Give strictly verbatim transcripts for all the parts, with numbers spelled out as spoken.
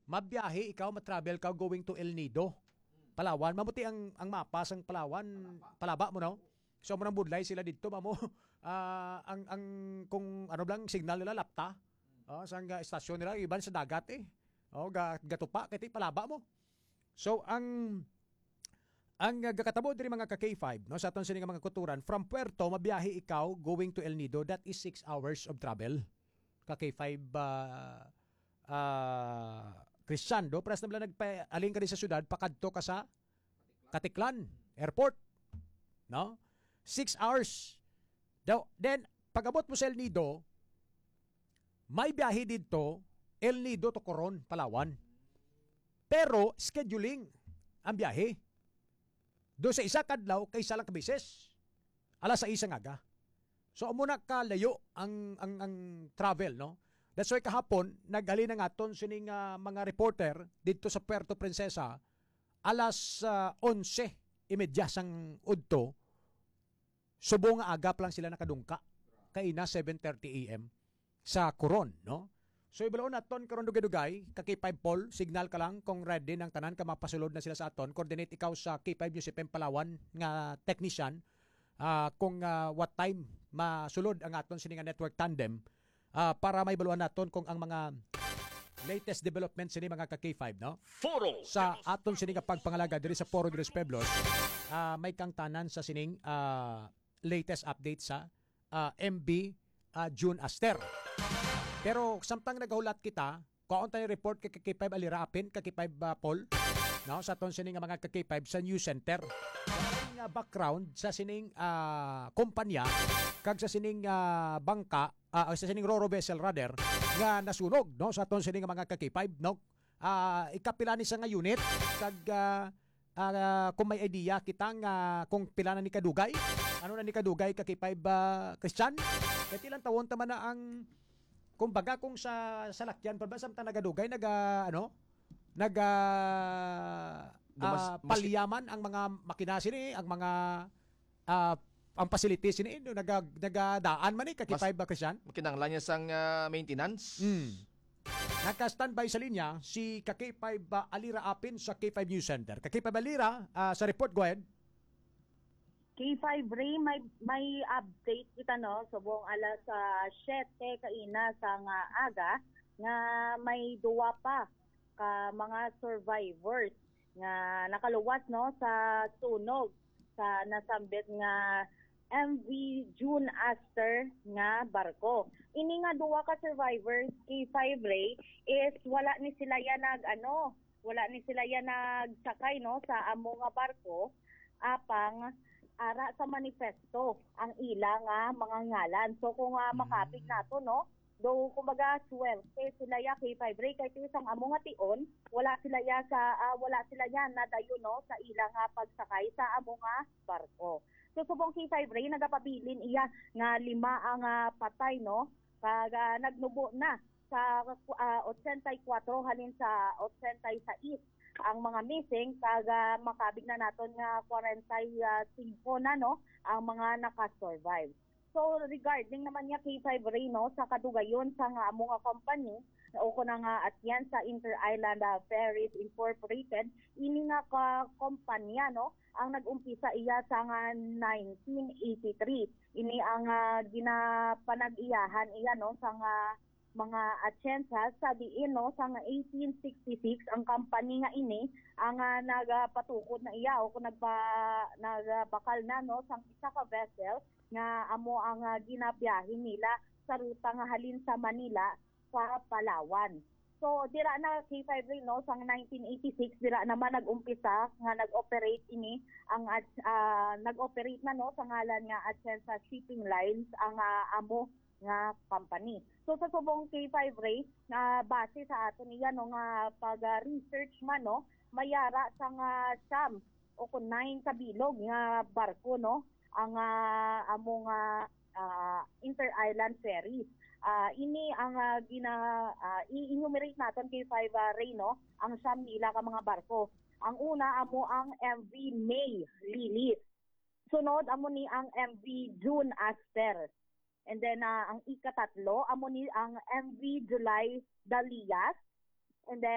mabiyahe ikaw, matravel ka going to El Nido, Palawan. Mabuti ang ang mapa sang Palawan, palaba mo no. So mo nang budlay sila dito mamo. Ah, ang ang kung ano lang signal nila lapta. Oh, sang uh, estasyon nila iban sa dagat eh. Oh, ga, gatupa kiti palaba mo. So ang ang uh, gakatabo diri mga ka K five no sa aton sini nga mga kuturan from Puerto mabiyahe ikaw going to El Nido, that is six hours of travel. Ka K five uh, uh, Cristiano, paras na bala nagpa-aling ka din sa syudad, pakadto ka sa Katiklan Airport. No? Six hours. Daw, then, pag-abot mo sa El Nido, may biyahe dito, El Nido to Coron, Palawan. Pero, scheduling ang biyahe. Do sa isa kadlaw, kay isa lang kabises. Alas sa isang aga. So, muna ka layo ang, ang, ang travel, no? That's why kahapon, naghali na nga ton sining uh, mga reporter dito sa Puerto Princesa alas uh, onse imedya sang udto, subong nga agap lang sila nakadungka kay na seven thirty a m sa Coron, no? So ibalaon naton karon dugay-dugay ka K five Paul, signal ka lang kung ready ng tanan ka mapasulod na sila sa aton. Coordinate ikaw sa K five News F M Palawan nga technician uh, kung uh, what time masulod ang aton sini nga network tandem. Uh, para may baluan naton kung ang mga latest developments sini mga ka K five, no? Foro Sa aton sini nga pagpangalaga diri sa Foro de los Pueblos, uh, may kang tanan sa sining uh, latest update sa uh, M B uh, June Aster. Pero samtang nagahulat kita, kaon tayo report kay K five Alira Apin, kay K five uh, Paul, no? Sa aton sini nga mga ka K five sa news center. Ang uh, background sa sining uh, kumpanya kag sa sining uh, bangka uh, sa sining Roro vessel rather nga nasunog no sa aton sining mga ka K five, no. Uh, ikapila ni sa nga unit kag uh, uh, kung may idea kita nga kung pila na ni kadugay, ano na ni kadugay ka K five uh, Christian, kay ilang tawon ta man na ang kumbaga kung sa salakyan pa ba samtang nagadugay naga ano naga uh, palyaman ang mga makinasi ni, ang mga uh, ang facilities ni no, naga nagadaan man ni ka K five ba Christian? Makinanglan niya sang uh, maintenance. Mm. Naka-standby sa linya si ka K five uh, Alira Apin sa K five News Center. Ka K five Alira, uh, sa report, go ahead. K five Ray, may may update kita no so buong alas sa uh, siyete kaina sa nga aga nga may duwa pa ka mga survivors nga nakaluwas no sa sunog sa nasambit nga M V June Aster nga barko. Ini nga duwa ka survivors K five Ray is wala ni sila yan nag ano, wala ni sila yan nagsakay no sa amo nga barko apang ara sa manifesto ang ila nga mga ngalan. So kung uh, makapig nato no, do kumbaga swerte sila ya K five Ray kay isang amo nga tion, wala sila ya sa uh, wala sila yan nadayon no sa ila nga pagsakay sa amo nga barko. So subong K five Ray nagapabilin iya nga lima ang uh, patay no kag uh, nagnubo na sa uh, eighty-four halin sa eighty-six ang mga missing kag uh, makabig na naton nga forty-five na no ang mga naka-survive. So regarding naman niya K five Ray no sa kadugayon sa nga amo nga company o ko na nga at yan sa Inter-Island uh, Ferries Incorporated, ini nga ka kompanya no ang nag-umpisa iya sa nga nineteen eighty-three. Ini ang uh, ginapanag-iyahan iya no sa nga mga atsensa sa diin no sa nga eighteen sixty-six ang company nga ini ang uh, nagapatukod na iya o kung nagpa nagbakal na no sang isa ka vessel nga amo ang uh, ginabiyahe nila sa ruta nga halin sa Manila sa Palawan. So dira na K five Ray no sang nineteen eighty-six dira naman nag-umpisa nga nag-operate ini ang uh, nag-operate na no sa ngalan nga Atsensa Shipping Lines ang uh, amo nga company. So sa subong K five Ray na base sa ato niya no nga pag-research man no mayara sa nga siyam o kun nine kabilog nga barko no ang uh, amo nga uh, Inter-Island Ferries. Uh, ini ang uh, gina uh, i-enumerate natin kay five uh, Ray no ang siyam nila ka mga barko. Ang una amo ang M V May Lilith. Sunod amo ni ang M V June Aster. And then uh, ang ikatatlo amo ni ang M V July Dalias. And then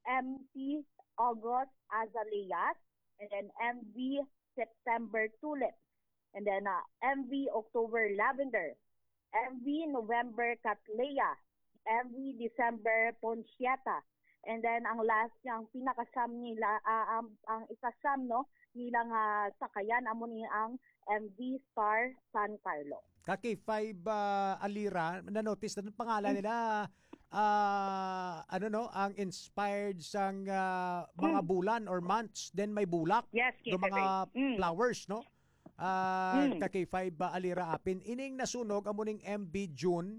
M T August Azaleas, and then M V September Tulips, and then uh, M V October Lavender, M V November Cattleya, M V December Ponciata, and then ang last ang pinakasam nila ah, ang, ang ikasam no nilang uh, sakayan amo ni ang M V Star San Carlo. Kaki five uh, Alira, na-notice na pangalan nila ah, ano no, ang inspired sang ah, mga bulan or months, then may bulak. Yes, Do mga Mm. flowers, no? Ah, Mm. kaki five uh, Alira Apin ining nasunog amo ning M B June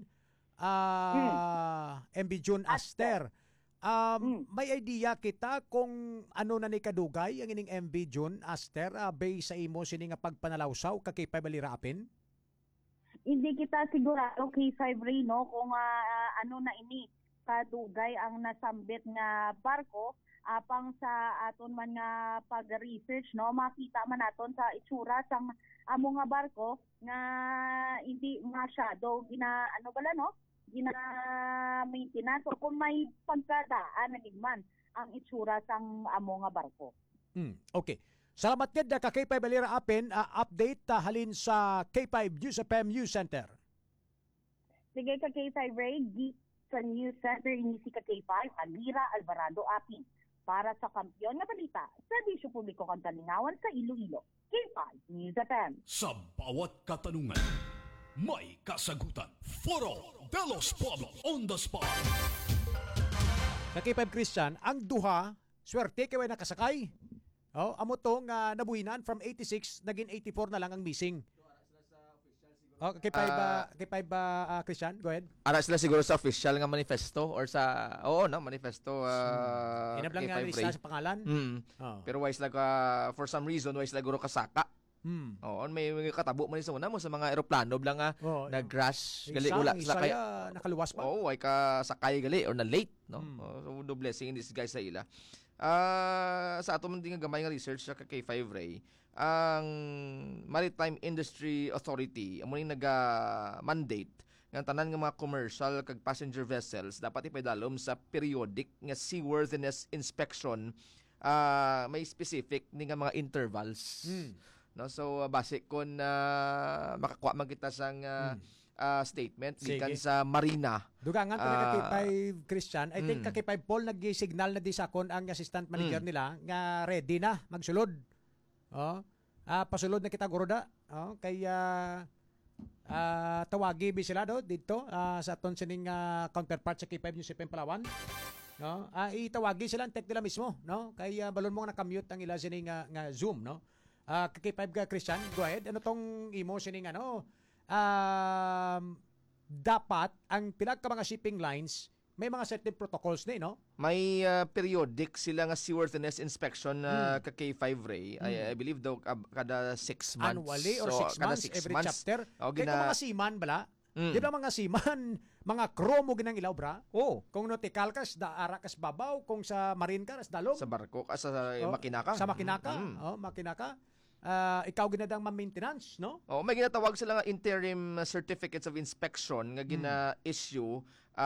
ah M B June Aster. Um, Mm. may idea kita kung ano na ni kadugay ang ining M B June Aster uh, based sa imo sini nga pagpanalawsaw kaki five Alira Apin? Hindi kita sigurado kay five Ray no kung ah, ano na ini kadugay ang nasambit nga barko apang sa aton man nga pag-research no makita man naton sa itsura sang amo nga barko nga hindi masyado gina ano bala no gina maintenance o kung may pagkadaan na man ang itsura sang amo nga barko. Mm, okay. Salamat gid ka K five Alira Apin, uh, update uh, halin sa K five News F M News Center. Sige ka K five Ray, di sa News Center ini si ka K five Alira Alvarado Apin para sa kampiyon nga balita sa Disyo Publiko kang Talingawan sa Iloilo. K five News F M. Sa bawat katanungan, may kasagutan. Foro de los Pueblos on the spot. Ka K five Christian, ang duha, swerte kay way nakasakay. Oh, amo to nga nabuhinan from eighty-six naging eighty-four na lang ang missing. Oh, K five uh, K five uh, Christian, go ahead. Ara sila siguro sa official nga manifesto or sa oo no manifesto uh, Inab lang nga K five lista Ray. sa pangalan. Mm. Oh. Pero wise lang ka for some reason wise lang guro kasaka. Hmm. Oo, may, may katabo man sa una mo sa mga eroplano blang nga Oh, nag-crash gali isa, wala isa sila kay ya, nakaluwas pa. oo, ay ka sakay gali or na late no. Mm. Oh, so no blessing in disguise sa ila. Ah, sa ato man din nga gamay nga research sa K five Ray, ang Maritime Industry Authority amo ning naga-mandate nga tanan nga mga commercial kag passenger vessels dapat ipaidalom sa periodic nga seaworthiness inspection. Ah, may specific ni nga mga intervals. Hmm. No, so uh, base kon uh, makakuha man kita sang uh, Mm. uh, statement Sige. gikan sa Marina. Dugangan ko uh, Ah, K five Christian. I think mm. ka K five Paul nag-signal na di sa kon ang assistant manager Mm. nila nga ready na magsulod. Oh. Ah pasulod na kita goroda. Oh, kaya ah tawagi bi sila do dito ah, sa aton sining uh, counterpart sa K five News F M Palawan. No? Ah itawagi sila ang tech nila mismo, no? Kaya balon mo nga na-commute ang ila sining nga, nga Zoom, no? Ah K five ka Christian, go ahead. Ano tong imo sining ano? Um, dapat ang pila ka mga shipping lines may mga certain protocols na, eh, no? May uh, periodic sila nga seaworthiness inspection na Mm. ka K five Ray. I, I believe daw ab- kada six months. Annually or So, six kada months, six every months. chapter. O, Kaya gina- kung mga seaman, bala, Mm. di ba mga seaman, mga crew mo ginang ilaw, bra? Oh, Kung nautical ka, da ara kas babaw. Kung sa marine ka, sa dalom. sa barko ka sa Oh, makina ka. Sa makina ka. Mm. Oh, makina ka. Ah, ikaw ginadang ma-maintenance, no? Oh, may ginatawag sila nga interim certificates of inspection nga gina-issue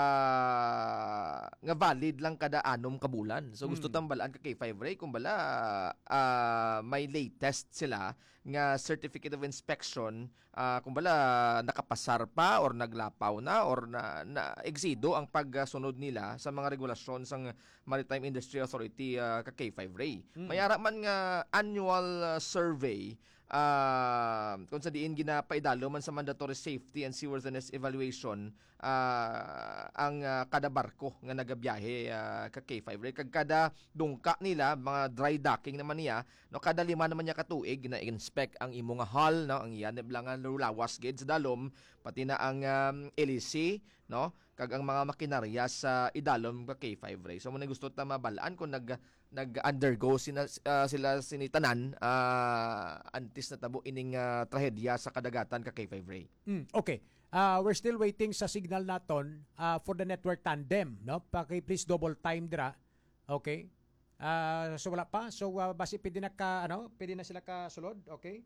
ah, nga valid lang kada anom ka bulan. So gusto Hmm. tambalaan ka K five Ray kung bala ah, may latest sila nga certificate of inspection ah, kung bala nakapasar pa or naglapaw na or na, na exido ang pagsunod nila sa mga regulasyon sang Maritime Industry Authority ah, ka K five Ray. Hmm. May ara man nga annual ah, survey ah kung sa diin ginapaidalo man sa mandatory safety and seaworthiness evaluation ah, ang ah, kada barko nga nagabiyahe ah, ka K five Ray kag kada dungka nila mga dry docking naman niya no kada lima naman niya katuig na-inspect ang imo nga hull no ang iyan lang nga lawas gid sa dalom pati na ang um, L E C no kag ang mga makinarya sa idalom ka K five Ray. So mo gusto ta mabalaan kung nag nag-undergo sina, uh, sila sinitanan uh, antis na tabo ining uh, trahedya sa kadagatan ka K five Ray. Mm, okay. Uh, we're still waiting sa signal naton uh, for the network tandem, no? Paki please double time dira. Okay? Uh, so wala pa. So uh, basi pwede na ka ano, pwede na sila ka sulod, okay?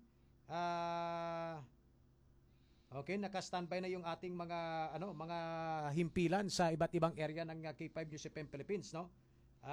Uh, okay, naka-standby na yung ating mga ano, mga himpilan sa iba't ibang area ng uh, K five News F M Philippines, no?